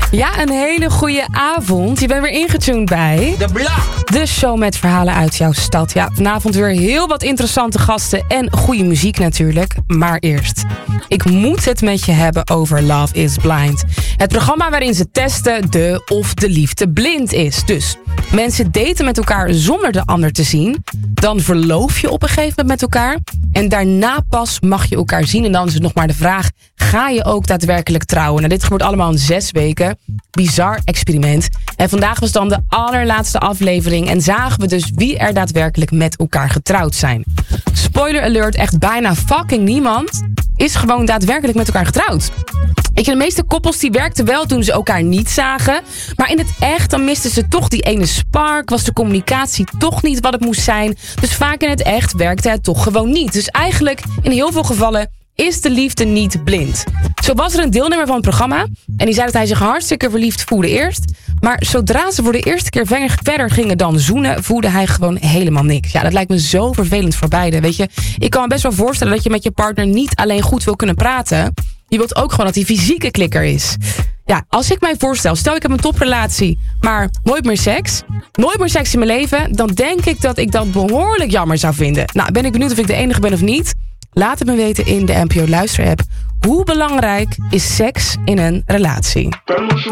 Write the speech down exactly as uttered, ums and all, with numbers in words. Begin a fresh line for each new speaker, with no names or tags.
Ja, een hele goede avond. Je bent weer ingetuned bij...
De Blok.
De show met verhalen uit jouw stad. Ja, vanavond weer heel wat interessante gasten en goede muziek natuurlijk. Maar eerst, ik moet het met je hebben over Love is Blind. Het programma waarin ze testen de of de liefde blind is. Dus mensen daten met elkaar zonder de ander te zien. Dan verloof je op een gegeven moment met elkaar. En daarna pas mag je elkaar zien. En dan is het nog maar de vraag, ga je ook daadwerkelijk trouwen? Nou, dit gebeurt allemaal in zes weken. Bizar experiment. En vandaag was dan de allerlaatste aflevering. En zagen we dus wie er daadwerkelijk met elkaar getrouwd zijn. Spoiler alert, echt bijna fucking niemand is gewoon daadwerkelijk met elkaar getrouwd. Weet je, de meeste koppels die werkten wel toen ze elkaar niet zagen. Maar in het echt, dan misten ze toch die ene spark. Was de communicatie toch niet wat het moest zijn. Dus vaak in het echt werkte het toch gewoon niet. Dus eigenlijk, in heel veel gevallen, is de liefde niet blind. Zo was er een deelnemer van het programma. En die zei dat hij zich hartstikke verliefd voelde eerst. Maar zodra ze voor de eerste keer verder gingen dan zoenen, voelde hij gewoon helemaal niks. Ja, dat lijkt me zo vervelend voor beiden. Weet je, ik kan me best wel voorstellen dat je met je partner niet alleen goed wil kunnen praten. Je wilt ook gewoon dat hij fysieke klikker is. Ja, als ik mij voorstel, stel ik heb een toprelatie, maar nooit meer seks, nooit meer seks in mijn leven, dan denk ik dat ik dat behoorlijk jammer zou vinden. Nou, ben ik benieuwd of ik de enige ben of niet? Laat het me weten in de N P O Luister-app. Hoe belangrijk is seks in een relatie?